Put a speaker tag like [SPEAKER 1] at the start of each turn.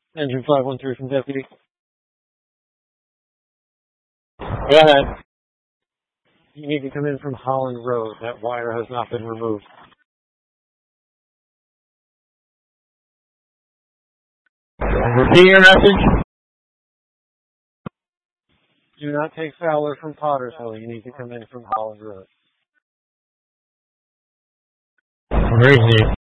[SPEAKER 1] Engine 513 from Deputy. Go ahead. You need to come in from Holland Road. That wire has not been removed. Repeat your message. Do not take Fowler from Potter's Hill. You need to come in from Holland Road.
[SPEAKER 2] Where is he?